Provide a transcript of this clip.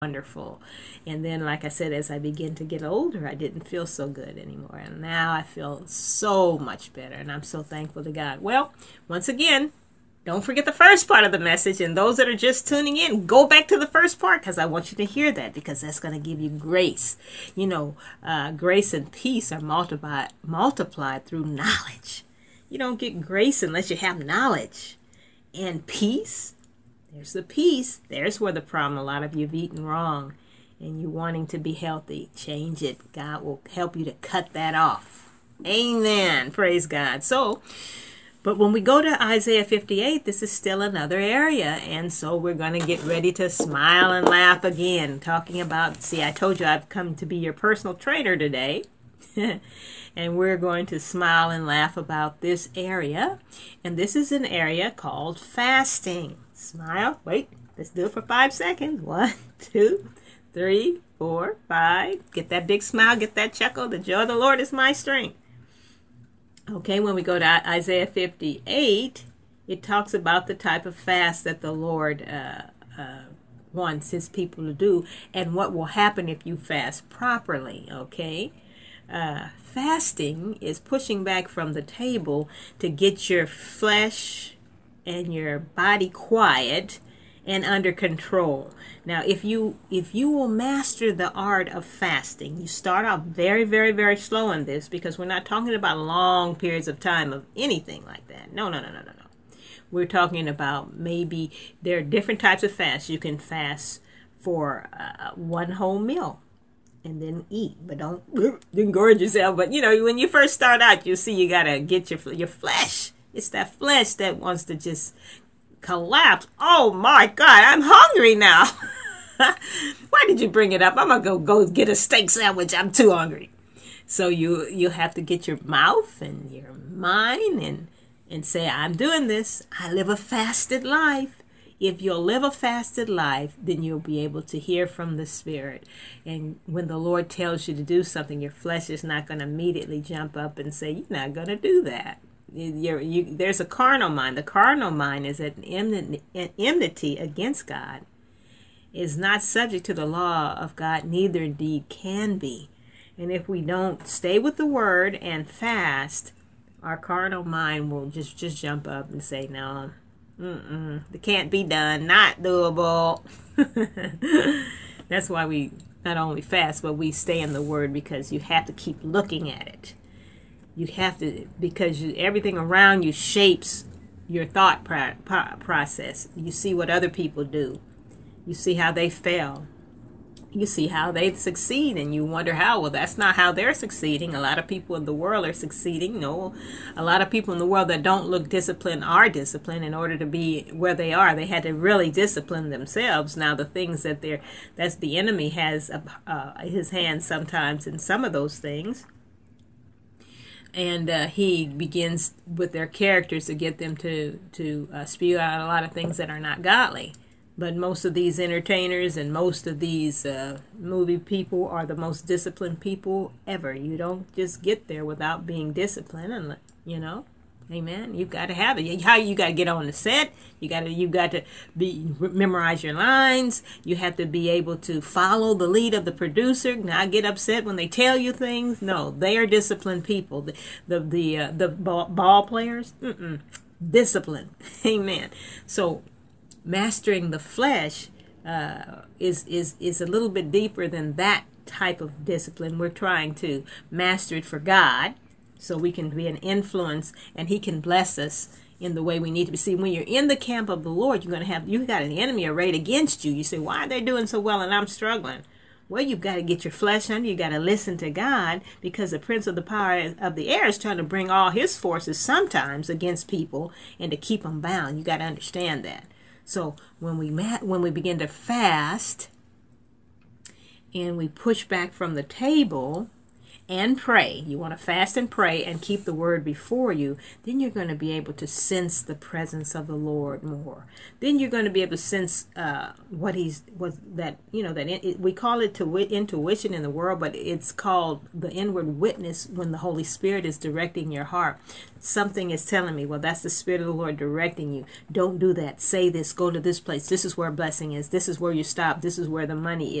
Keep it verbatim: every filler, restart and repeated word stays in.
wonderful. And then, like I said, as I begin to get older, I didn't feel so good anymore. And now I feel so much better. And I'm so thankful to God. Well, once again, don't forget the first part of the message. And those that are just tuning in, go back to the first part because I want you to hear that because that's going to give you grace. You know, uh, grace and peace are multiplied, multiplied through knowledge. You don't get grace unless you have knowledge. And peace, there's the peace. There's where the problem, a lot of you have eaten wrong and you wanting to be healthy. Change it. God will help you to cut that off. Amen. Praise God. So, but when we go to Isaiah fifty-eight, this is still another area. And so we're going to get ready to smile and laugh again. Talking about, see, I told you I've come to be your personal trainer today. And we're going to smile and laugh about this area. And this is an area called fasting. Smile. Wait. Let's do it for five seconds. One, two, three, four, five. Get that big smile. Get that chuckle. The joy of the Lord is my strength. Okay, when we go to Isaiah fifty-eight, it talks about the type of fast that the Lord uh, uh, wants his people to do and what will happen if you fast properly. Okay. Uh, fasting is pushing back from the table to get your flesh and your body quiet and under control. Now, if you if you will master the art of fasting, you start out very, very, very slow in this because we're not talking about long periods of time of anything like that. No, no, no, no, no, no. We're talking about maybe there are different types of fasts. You can fast for uh, one whole meal and then eat, but don't engorge yourself. But you know, when you first start out, you see you gotta get your your flesh. It's that flesh that wants to just collapse. Oh my God, I'm hungry now. Why did you bring it up? I'm gonna go go get a steak sandwich. I'm too hungry. So you you have to get your mouth and your mind and and say, I'm doing this. I live a fasted life. If you'll live a fasted life, then you'll be able to hear from the Spirit. And when the Lord tells you to do something, your flesh is not going to immediately jump up and say, you're not going to do that. You're, you, there's a carnal mind. The carnal mind is at enmity, enmity against God, is not subject to the law of God, neither indeed can be. And if we don't stay with the Word and fast, our carnal mind will just, just jump up and say, no, Mm-mm. It can't be done. Not doable. That's why we not only fast, but we stay in the Word because you have to keep looking at it. You have to, because you, everything around you shapes your thought pro- pro- process. You see what other people do. You see how they fail. You see how they succeed, and you wonder how. Well, that's not how they're succeeding. A lot of people in the world are succeeding. No, a lot of people in the world that don't look disciplined are disciplined. In order to be where they are, they had to really discipline themselves. Now, the things that they're, that's the enemy has uh, his hand sometimes in some of those things. And uh, he begins with their characters to get them to, to uh, spew out a lot of things that are not godly. But most of these entertainers and most of these uh, movie people are the most disciplined people ever. You don't just get there without being disciplined, and you know, amen. You got to have it. How you got to get on the set? You got to you got to be memorize your lines. You have to be able to follow the lead of the producer. Not get upset when they tell you things. No, they are disciplined people. The the the, uh, the ball, ball players, mm-mm, discipline, amen. So mastering the flesh uh, is is is a little bit deeper than that type of discipline. We're trying to master it for God, so we can be an influence, and He can bless us in the way we need to be. See, when you're in the camp of the Lord, you're going to have you got an enemy arrayed against you. You say, "Why are they doing so well and I'm struggling?" Well, you've got to get your flesh under. You got to listen to God, because the prince of the power of the air is trying to bring all his forces sometimes against people and to keep them bound. You got to understand that. So when we when we begin to fast and we push back from the table and pray, you want to fast and pray and keep the word before you, then you're going to be able to sense the presence of the Lord more. Then you're going to be able to sense uh, what he's, was that, you know, that it, we call it to intuition in the world, but it's called the inward witness when the Holy Spirit is directing your heart. Something is telling me, well, that's the Spirit of the Lord directing you. Don't do that. Say this. Go to this place. This is where blessing is. This is where you stop. This is where the money